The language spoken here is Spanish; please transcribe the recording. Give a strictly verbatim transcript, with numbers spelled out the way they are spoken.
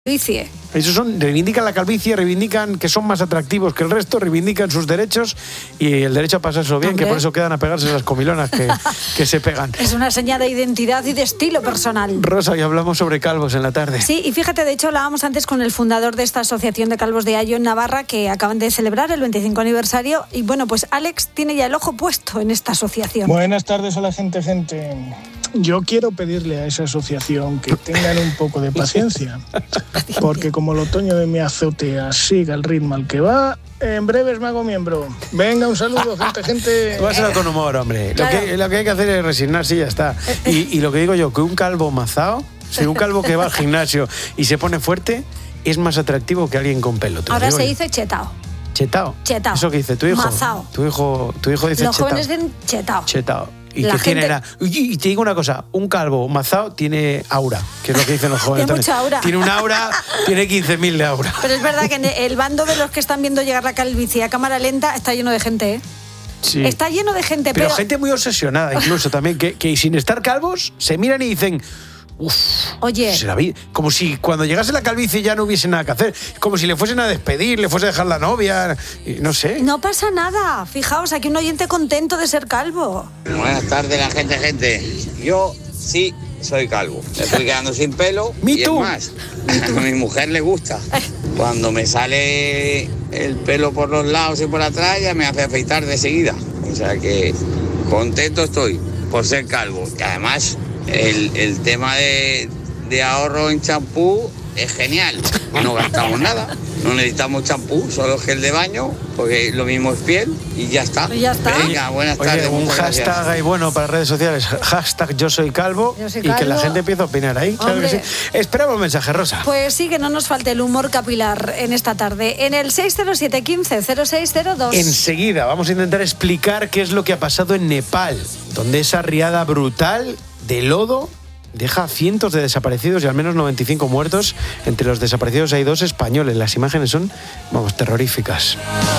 calvicie. Esos son, reivindican la calvicie, reivindican que son más atractivos que el resto, reivindican sus derechos y el derecho a pasárselo bien, Hombre. que por eso quedan a pegarse las comilonas que, que se pegan. Es una señal de identidad y de estilo personal. Rosa, y hablamos sobre calvos en la tarde. Sí, y fíjate, de hecho hablábamos antes con el fundador de esta asociación de calvos de Ayo en Navarra, que acaban de celebrar el veinticinco aniversario, y bueno, pues Alex tiene ya el ojo puesto en esta asociación. Buenas tardes, hola gente, gente. Yo quiero pedirle a esa asociación que tengan un poco de paciencia, porque como el otoño de mi azotea siga el ritmo al que va, en breves me hago miembro. Venga, un saludo, gente, gente. Tú hazlo con humor, hombre. Claro. Lo, que, lo que hay que hacer es resignarse y ya está. Y, y lo que digo yo, que un calvo mazao, si un calvo que va al gimnasio y se pone fuerte, es más atractivo que alguien con pelo. Te lo Ahora digo se yo. dice chetao. Chetao. Chetao. ¿Eso que dice tu hijo? Mazao. Tu hijo, tu hijo dice Los chetao. jóvenes dicen chetao. Chetao. ¿Y La qué tiene? gente- Era? Y, y te digo una cosa, un calvo mazao tiene aura, que es lo que dicen los jóvenes. Tiene mucha aura. Tiene un aura, tiene quince mil de aura. Pero es verdad que en el bando de los que están viendo llegar la calvicie a cámara lenta está lleno de gente, ¿eh? Sí. Está lleno de gente, Pero pero... gente muy obsesionada incluso también, que, que sin estar calvos se miran y dicen... Uf, Oye. se la vi- como si cuando llegase la calvicie ya no hubiese nada que hacer, como si le fuesen a despedir, le fuese a dejar la novia, y no sé. No pasa nada. Fijaos, aquí un oyente contento de ser calvo. Buenas tardes, la gente, gente. Yo sí soy calvo. Me estoy quedando sin pelo. Me y too. es más, a mi mujer le gusta. Cuando me sale el pelo por los lados y por atrás, ya me hace afeitar de seguida. O sea que contento estoy por ser calvo. Y además, el, el tema de, de ahorro en champú es genial. No gastamos nada. No necesitamos champú, solo gel de baño, porque lo mismo es piel y ya está. Y ya está. Venga, buenas Oye, tardes. un muchas hashtag gracias. ahí bueno para redes sociales, hashtag yo soy calvo, Yo soy y que la calvo. gente empiece a opinar ahí. Claro que sí. Hombre. Esperamos un mensaje, Rosa. Pues sí, que no nos falte el humor capilar en esta tarde. En el seis cero siete, quince, cero seis cero dos. Enseguida vamos a intentar explicar qué es lo que ha pasado en Nepal, donde esa riada brutal de lodo deja a cientos de desaparecidos y al menos noventa y cinco muertos. Entre los desaparecidos hay dos españoles. Las imágenes son, vamos, terroríficas.